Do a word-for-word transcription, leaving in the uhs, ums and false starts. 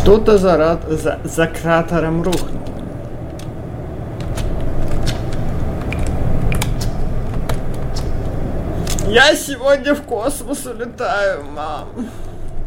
Что-то за, рад... за... за кратером рухнуло. Я сегодня в космос улетаю, мам.